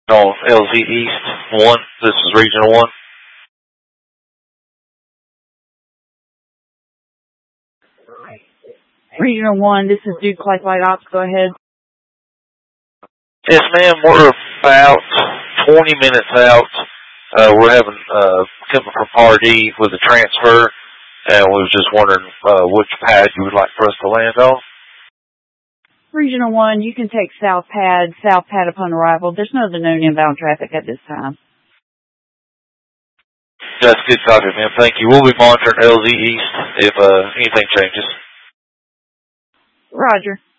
On LZ East 1, this is Regional 1. Regional 1, this is Duke Light Ops, go ahead. Yes, ma'am, we're about 20 minutes out. We're having coming from RD with a transfer, and we was just wondering which pad you would like for us to land on. Regional 1, you can take South Pad upon arrival. There's no other known inbound traffic at this time. That's good copy, ma'am. Thank you. We'll be monitoring LZ East if anything changes. Roger.